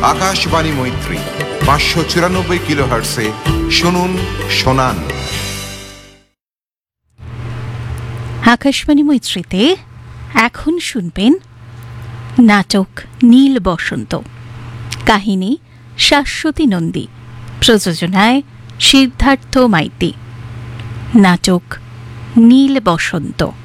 আকাশবাণী মৈত্রী 594 কিলোহার্টসে শুনুন শোনান। আকাশবাণী মৈত্রীতে এখন শুনবেন নাটক নীল বসন্ত, কাহিনী শাশ্বতী নন্দী, প্রযোজনায় সিদ্ধার্থ মাইতি। নাটক নীল বসন্ত।